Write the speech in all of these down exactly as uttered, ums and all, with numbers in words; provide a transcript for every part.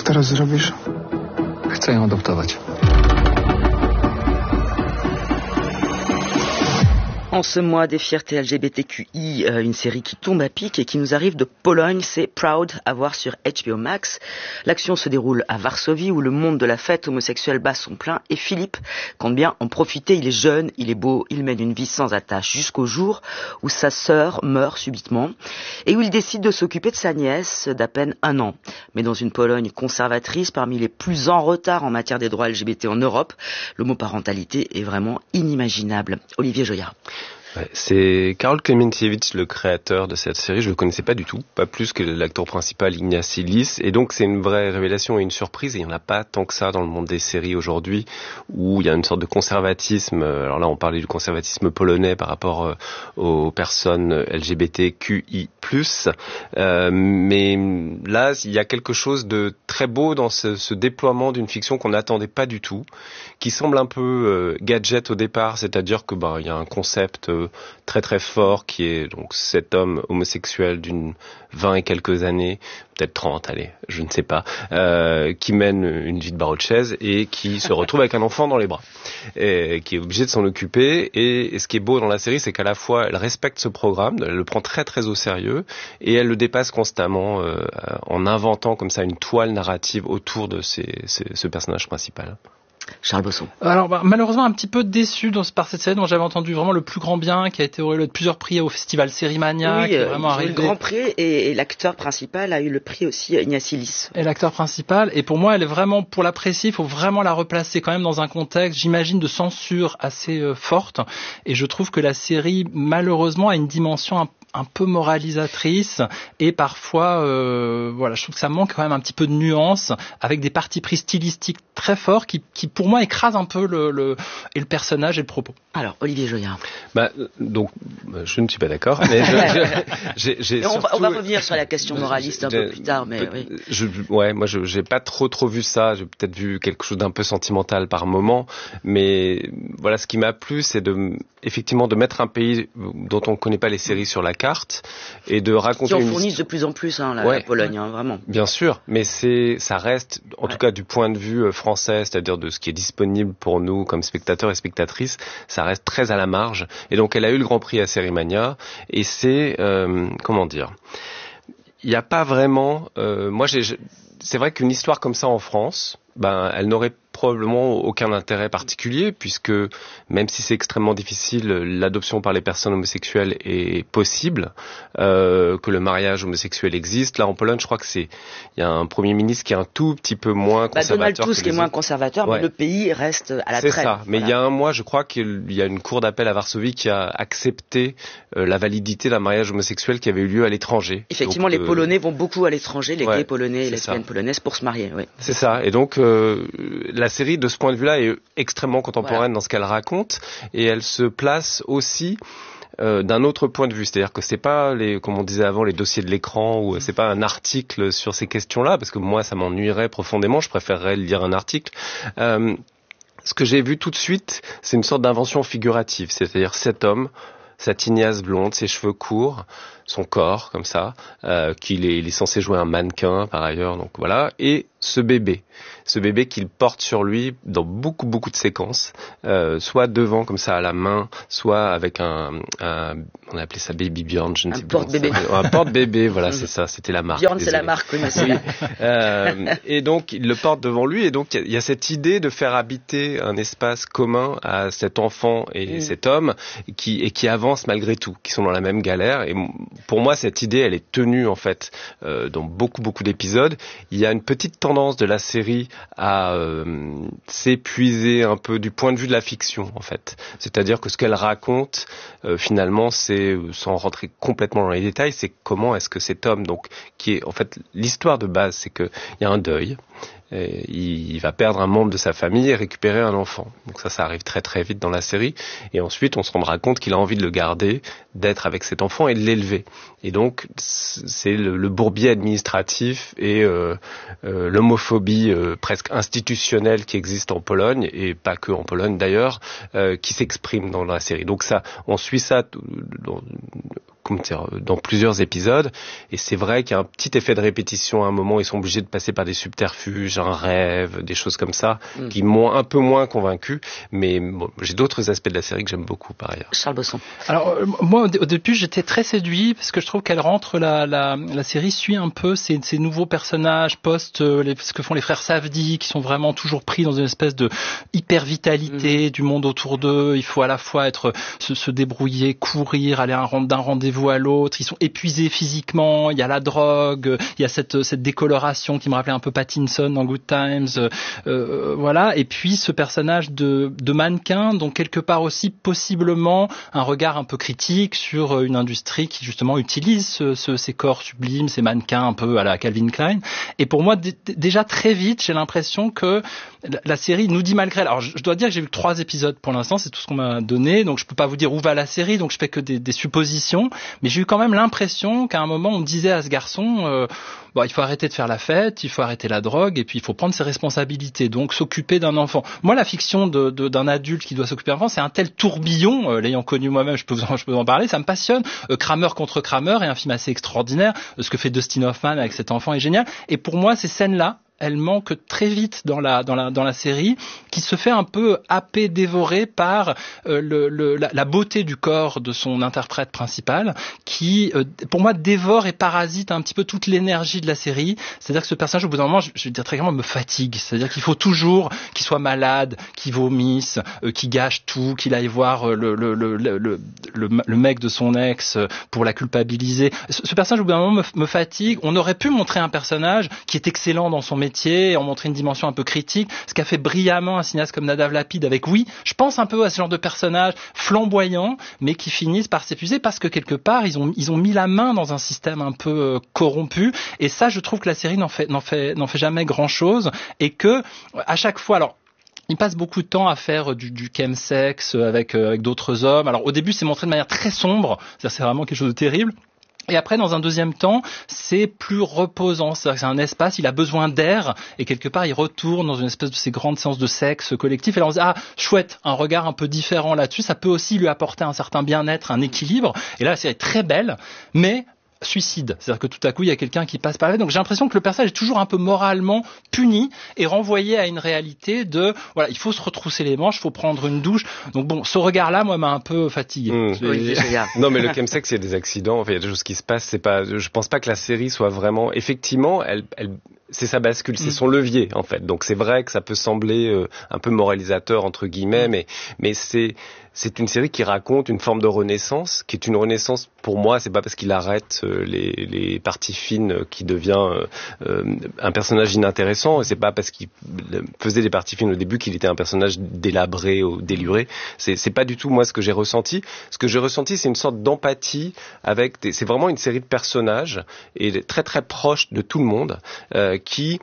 teraz zrobisz? Chcę ją adoptować. En ce mois des fiertés L G B T Q I, euh, une série qui tombe à pic et qui nous arrive de Pologne, c'est Proud, à voir sur H B O Max. L'action se déroule à Varsovie où le monde de la fête homosexuelle bat son plein et Philippe compte bien en profiter. Il est jeune, il est beau, il mène une vie sans attache jusqu'au jour où sa sœur meurt subitement et où il décide de s'occuper de sa nièce d'à peine un an. Mais dans une Pologne conservatrice, parmi les plus en retard en matière des droits L G B T en Europe, l'homoparentalité est vraiment inimaginable. Olivier Joyard. Ouais, c'est Karol Klementiewicz, le créateur de cette série. Je le connaissais pas du tout, pas plus que l'acteur principal Ignacy Lis. Et donc c'est une vraie révélation et une surprise. Et il n'y en a pas tant que ça dans le monde des séries aujourd'hui, où il y a une sorte de conservatisme. Alors là, on parlait du conservatisme polonais par rapport aux personnes L G B T Q I plus. Euh, mais là, il y a quelque chose de très beau dans ce, ce déploiement d'une fiction qu'on n'attendait pas du tout, qui semble un peu euh, gadget au départ, c'est-à-dire que ben il y a un concept euh, très très fort qui est donc cet homme homosexuel d'une vingt et quelques années, peut-être trente, allez, je ne sais pas, euh, qui mène une vie de barreau de chaise et qui se retrouve avec un enfant dans les bras, et qui est obligé de s'en occuper. Et, et ce qui est beau dans la série, c'est qu'à la fois elle respecte ce programme, elle le prend très très au sérieux et elle le dépasse constamment euh, en inventant comme ça une toile narrative autour de ces, ces, ce personnage principal. Charles Bosson. Alors bah, malheureusement un petit peu déçu dans, par cette série dont j'avais entendu vraiment le plus grand bien, qui a été auréolé de plusieurs prix au festival Sérimania, oui, qui est euh, vraiment arrivé. Le grand prix et, et l'acteur principal a eu le prix aussi, Ignacy Lis. Et l'acteur principal, et pour moi elle est vraiment, pour l'apprécier, il faut vraiment la replacer quand même dans un contexte, j'imagine, de censure assez euh, forte, et je trouve que la série malheureusement a une dimension un un peu moralisatrice et parfois euh, voilà, je trouve que ça manque quand même un petit peu de nuance avec des partis pris stylistiques très forts qui, qui pour moi écrasent un peu le, le et le personnage et le propos. Alors Olivier Joyard. Bah donc je ne suis pas d'accord, mais je, je, j'ai, j'ai on, surtout, va, on va revenir sur la question moraliste un peu plus tard, mais oui. Je, ouais, moi je j'ai pas trop trop vu ça, j'ai peut-être vu quelque chose d'un peu sentimental par moment, mais voilà, ce qui m'a plu, c'est de effectivement de mettre un pays dont on ne connaît pas les séries sur la carte et de raconter qui en une fournissent de plus en plus hein, la, ouais. la Pologne hein, vraiment. Bien sûr, mais c'est ça reste en ouais. tout cas du point de vue français, c'est-à-dire de ce qui est disponible pour nous comme spectateurs et spectatrices, ça reste très à la marge. Et donc elle a eu le Grand Prix à Sérimania et c'est euh, comment dire, il n'y a pas vraiment euh, moi j'ai c'est vrai qu'une histoire comme ça en France, ben elle n'aurait probablement aucun intérêt particulier puisque même si c'est extrêmement difficile, l'adoption par les personnes homosexuelles est possible, euh, que le mariage homosexuel existe. Là en Pologne, je crois que c'est il y a un premier ministre qui est un tout petit peu moins bah, conservateur. Donald Tusk est moins autres. conservateur, ouais. Mais le pays reste à la traîne. C'est ça. Mais voilà. Il y a un mois, je crois qu'il y a une cour d'appel à Varsovie qui a accepté euh, la validité d'un mariage homosexuel qui avait eu lieu à l'étranger. Effectivement, donc, les euh... Polonais vont beaucoup à l'étranger, les ouais, gays polonais et lesbiennes polonaises pour se marier. Oui. C'est ça. Et donc euh, la série, de ce point de vue-là, est extrêmement contemporaine voilà. dans ce qu'elle raconte, et elle se place aussi euh, d'un autre point de vue, c'est-à-dire que c'est pas les, comme on disait avant, les dossiers de l'écran, ou c'est pas un article sur ces questions-là, parce que moi, ça m'ennuierait profondément. Je préférerais lire un article. Euh, ce que j'ai vu tout de suite, c'est une sorte d'invention figurative, c'est-à-dire cet homme, sa tignasse blonde, ses cheveux courts, son corps comme ça, euh, qu'il est, il est censé jouer un mannequin par ailleurs, donc voilà, et ce bébé, ce bébé qu'il porte sur lui dans beaucoup beaucoup de séquences, euh, soit devant comme ça à la main, soit avec un, un on a appelé ça Baby Bjorn, je ne un sais porte-bébé. plus. Un porte-bébé, voilà, c'est ça, c'était la marque. Bjorn, désolé. c'est la marque, oui, oui. euh, et donc il le porte devant lui, et donc il y, y a cette idée de faire habiter un espace commun à cet enfant et mmh. cet homme qui et qui avance malgré tout, qui sont dans la même galère. Et pour moi, cette idée, elle est tenue en fait euh, dans beaucoup beaucoup d'épisodes. Il y a une petite tendance de la série à euh, s'épuiser un peu du point de vue de la fiction en fait. C'est-à-dire que ce qu'elle raconte euh, finalement, c'est, sans rentrer complètement dans les détails, c'est comment est-ce que cet homme, donc qui est en fait l'histoire de base, c'est que il y a un deuil. Et il va perdre un membre de sa famille et récupérer un enfant. Donc ça, ça arrive très très vite dans la série. Et ensuite, on se rendra compte qu'il a envie de le garder, d'être avec cet enfant et de l'élever. Et donc, c'est le, le bourbier administratif et euh, euh, l'homophobie euh, presque institutionnelle qui existe en Pologne, et pas que en Pologne d'ailleurs, euh, qui s'exprime dans la série. Donc ça, on suit ça dans, comment dire, dans plusieurs épisodes. Et c'est vrai qu'il y a un petit effet de répétition à un moment. Ils sont obligés de passer par des subterfuges, un rêve, des choses comme ça, mm. qui m'ont un peu moins convaincu. Mais bon, j'ai d'autres aspects de la série que j'aime beaucoup par ailleurs. Charles Besson. Alors euh, moi, au, au début, j'étais très séduit parce que je trouve qu'elle rentre, la, la, la série suit un peu ces, ces nouveaux personnages post euh, les, ce que font les frères Safdie, qui sont vraiment toujours pris dans une espèce de hyper vitalité mm. du monde autour d'eux. Il faut à la fois être se, se débrouiller, courir, aller un, d'un rendez-vous à l'autre. Ils sont épuisés physiquement. Il y a la drogue, il y a cette, cette décoloration qui me rappelait un peu Pattinson dans Good Times. Euh, voilà. Et puis ce personnage de, de mannequin, donc quelque part aussi possiblement un regard un peu critique sur une industrie qui justement utilise ce, ce, ces corps sublimes, ces mannequins un peu à la Calvin Klein. Et pour moi, d- déjà très vite, j'ai l'impression que la, la série nous dit malgré elle. Alors je, je dois dire que j'ai vu trois épisodes pour l'instant, c'est tout ce qu'on m'a donné, donc je peux pas vous dire où va la série, donc je fais que des, des suppositions. Mais j'ai eu quand même l'impression qu'à un moment on me disait à ce garçon, euh, bon, il faut arrêter de faire la fête, il faut arrêter la drogue, et puis il faut prendre ses responsabilités, donc s'occuper d'un enfant. Moi, la fiction de, de, d'un adulte qui doit s'occuper d'un enfant, c'est un tel tourbillon, euh, l'ayant connu moi-même, je peux vous en, je peux vous en parler, ça me passionne. Euh, Kramer contre Kramer est un film assez extraordinaire. Euh, ce que fait Dustin Hoffman avec cet enfant est génial. Et pour moi, ces scènes-là, elle manque très vite dans la dans la dans la série, qui se fait un peu happer, dévorer par euh, le, le la, la beauté du corps de son interprète principal, qui euh, pour moi dévore et parasite un petit peu toute l'énergie de la série. C'est-à-dire que ce personnage, au bout d'un moment, je, je vais dire très clairement, me fatigue. C'est-à-dire qu'il faut toujours qu'il soit malade, qu'il vomisse, euh, qu'il gâche tout, qu'il aille voir euh, le, le le le le le mec de son ex euh, pour la culpabiliser. Ce, ce personnage, au bout d'un moment, me, me fatigue. On aurait pu montrer un personnage qui est excellent dans son métier, et en montrer une dimension un peu critique, ce qu'a fait brillamment un cinéaste comme Nadav Lapid avec Oui, je pense un peu à ce genre de personnages flamboyants, mais qui finissent par s'épuiser parce que quelque part, ils ont, ils ont mis la main dans un système un peu euh, corrompu, et ça, je trouve que la série n'en fait, n'en fait, n'en fait jamais grand chose, et que, à chaque fois, alors, il passe beaucoup de temps à faire du, du chemsex avec, euh, avec d'autres hommes. Alors, au début, c'est montré de manière très sombre, c'est-à-dire c'est vraiment quelque chose de terrible. Et après, dans un deuxième temps, c'est plus reposant. C'est-à-dire que c'est un espace, il a besoin d'air, et quelque part, il retourne dans une espèce de ces grandes séances de sexe collectif. Et là, on se dit, ah, chouette, un regard un peu différent là-dessus. Ça peut aussi lui apporter un certain bien-être, un équilibre. Et là, la série est très belle, mais suicide. C'est-à-dire que tout à coup, il y a quelqu'un qui passe par là. Donc j'ai l'impression que le personnage est toujours un peu moralement puni et renvoyé à une réalité de, voilà, il faut se retrousser les manches, il faut prendre une douche. Donc bon, ce regard-là, moi, m'a un peu fatigué. Mmh. Oui, non, mais le chemsex, il y a des accidents, enfin, il y a des choses qui se passent. C'est pas, je pense pas que la série soit vraiment, effectivement, elle, elle, c'est sa bascule, c'est son levier, en fait. Donc c'est vrai que ça peut sembler euh, un peu moralisateur, entre guillemets, mais, mais c'est, c'est une série qui raconte une forme de renaissance, qui est une renaissance, pour moi, c'est pas parce qu'il arrête euh, les, les parties fines qui devient euh, euh, un personnage inintéressant, et c'est pas parce qu'il faisait des parties fines au début qu'il était un personnage délabré ou déluré. C'est, c'est pas du tout, moi, ce que j'ai ressenti. Ce que j'ai ressenti, c'est une sorte d'empathie avec des, c'est vraiment une série de personnages, et très très proche de tout le monde, euh, qui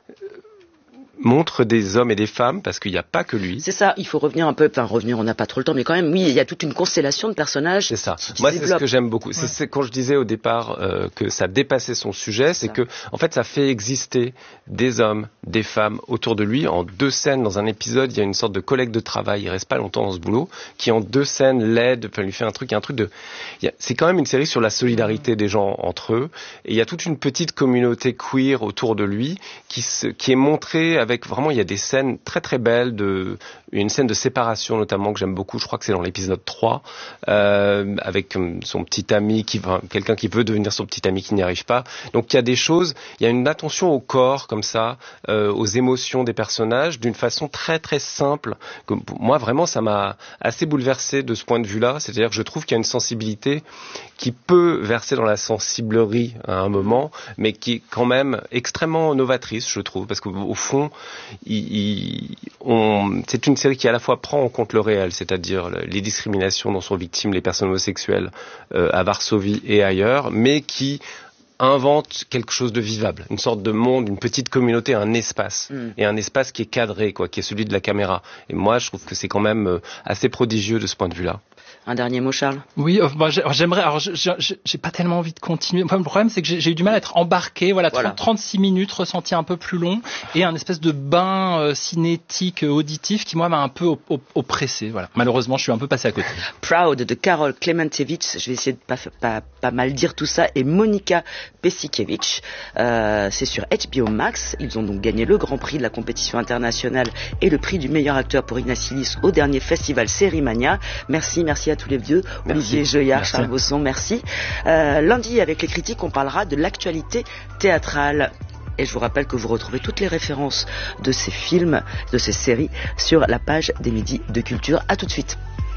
montre des hommes et des femmes, parce qu'il n'y a pas que lui. C'est ça, il faut revenir un peu, enfin revenir, on n'a pas trop le temps, mais quand même, oui, il y a toute une constellation de personnages. C'est ça. Moi, c'est ce que j'aime beaucoup. Ouais. C'est, c'est quand je disais au départ euh, que ça dépassait son sujet, c'est, c'est que, en fait, ça fait exister des hommes, des femmes autour de lui. En deux scènes, dans un épisode, il y a une sorte de collègue de travail, il reste pas longtemps dans ce boulot, qui en deux scènes l'aide, enfin lui fait un truc, il y a un truc de... Il y a... C'est quand même une série sur la solidarité des gens entre eux, et il y a toute une petite communauté queer autour de lui, qui, se... qui est montrée avec Avec vraiment, il y a des scènes très très belles, de une scène de séparation notamment que j'aime beaucoup. Je crois que c'est dans l'épisode trois, euh, avec son petit ami qui va, quelqu'un qui veut devenir son petit ami qui n'y arrive pas. Donc il y a des choses, il y a une attention au corps comme ça, euh, aux émotions des personnages d'une façon très très simple. Que, moi vraiment, ça m'a assez bouleversé de ce point de vue-là. C'est-à-dire que je trouve qu'il y a une sensibilité qui peut verser dans la sensiblerie à un moment, mais qui est quand même extrêmement novatrice, je trouve, parce qu'au fond, Il, il, on, c'est une série qui à la fois prend en compte le réel, c'est-à-dire les discriminations dont sont victimes les personnes homosexuelles euh, à Varsovie et ailleurs, mais qui invente quelque chose de vivable, une sorte de monde, une petite communauté, un espace, mm. et un espace qui est cadré, quoi, qui est celui de la caméra. Et moi, je trouve que c'est quand même assez prodigieux de ce point de vue-là. Un dernier mot, Charles ? Oui, euh, bah, j'aimerais. Alors, j'ai pas tellement envie de continuer. Enfin, le problème, c'est que j'ai eu du mal à être embarqué. Voilà, voilà. trente, trente-six minutes, ressenti un peu plus long, et un espèce de bain euh, cinétique, euh, auditif, qui moi m'a un peu op op oppressé. Voilà. Malheureusement, je suis un peu passé à côté. Proud de Karol Klementjewicz. Je vais essayer de pas pas, pas mal dire tout ça. Et Monica Pesikiewicz. Euh, c'est sur H B O Max. Ils ont donc gagné le Grand Prix de la compétition internationale et le prix du meilleur acteur pour Ignacy Lis au dernier festival Sérimania. Merci, merci à tous les vieux, merci. Olivier Joyard, Charles Bosson, merci. Euh, lundi, avec les critiques, on parlera de l'actualité théâtrale. Et je vous rappelle que vous retrouvez toutes les références de ces films, de ces séries, sur la page des Midis de Culture. À tout de suite.